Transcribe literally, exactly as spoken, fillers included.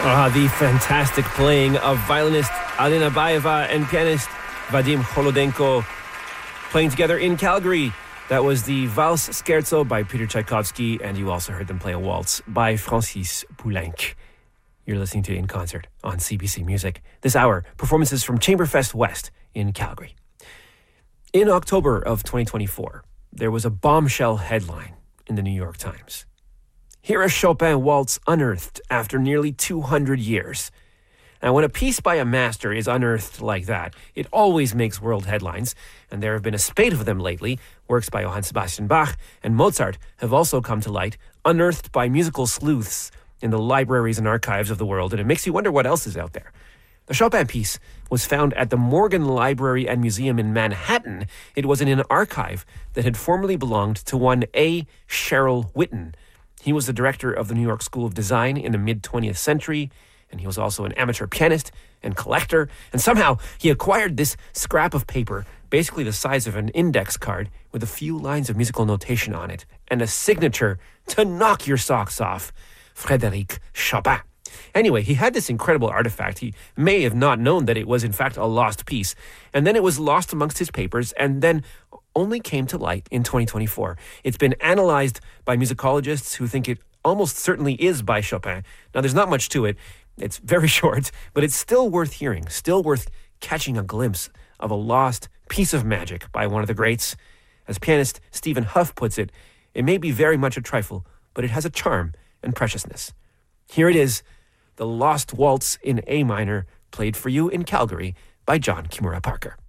Ah, the fantastic playing of violinist Alina Baeva and pianist Vadim Holodenko playing together in Calgary. That was the Valse Scherzo by Peter Tchaikovsky, and you also heard them play a waltz by Francis Poulenc. You're listening to In Concert on C B C Music. This hour, performances from Chamberfest West in Calgary. In October of twenty twenty-four, there was a bombshell headline in the New York Times. Hear a Chopin waltz unearthed after nearly two hundred years. Now, when a piece by a master is unearthed like that, it always makes world headlines, and there have been a spate of them lately. Works by Johann Sebastian Bach and Mozart have also come to light, unearthed by musical sleuths in the libraries and archives of the world, and it makes you wonder what else is out there. The Chopin piece was found at the Morgan Library and Museum in Manhattan. It was in an archive that had formerly belonged to one A. Sherrill Whitten. He was the director of the New York School of Design in the mid-twentieth century, and he was also an amateur pianist and collector. And somehow he acquired this scrap of paper, basically the size of an index card, with a few lines of musical notation on it, and a signature to knock your socks off. Frédéric Chopin. Anyway, he had this incredible artifact. He may have not known that it was in fact a lost piece. And then it was lost amongst his papers, and then only came to light in twenty twenty-four. It's been analyzed by musicologists who think it almost certainly is by Chopin. Now, there's not much to it. It's very short, but it's still worth hearing, still worth catching a glimpse of a lost piece of magic by one of the greats. As pianist Stephen Huff puts it, it may be very much a trifle, but it has a charm and preciousness. Here it is, the Lost Waltz in A minor, played for you in Calgary by John Kimura Parker.